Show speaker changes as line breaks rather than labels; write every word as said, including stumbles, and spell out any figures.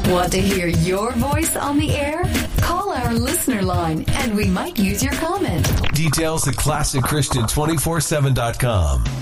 Want to hear your voice on the air? Call our listener line and we might use your comment.
Details at classic christian two forty-seven dot com.